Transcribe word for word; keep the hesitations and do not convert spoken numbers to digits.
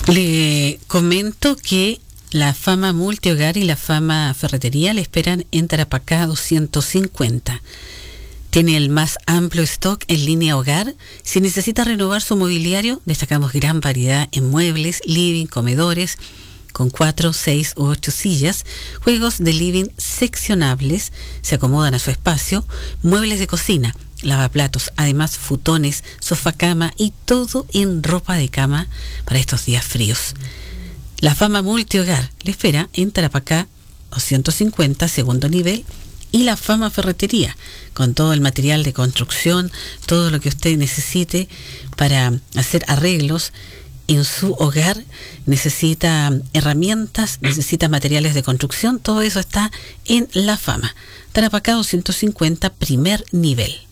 Le comento que la Fama Multihogar y la Fama Ferretería le esperan en Tarapacá doscientos cincuenta. Tiene el más amplio stock en línea hogar. Si necesita renovar su mobiliario, destacamos gran variedad en muebles, living, comedores, con cuatro, seis u ocho sillas, juegos de living seccionables, se acomodan a su espacio, muebles de cocina, lavaplatos, además futones, sofá cama y todo en ropa de cama para estos días fríos. La Fama Multihogar le espera en Tarapacá doscientos cincuenta, segundo nivel, y la Fama Ferretería, con todo el material de construcción, todo lo que usted necesite para hacer arreglos en su hogar. Necesita herramientas, necesita materiales de construcción, todo eso está en La Fama. Tarapacá doscientos cincuenta, primer nivel.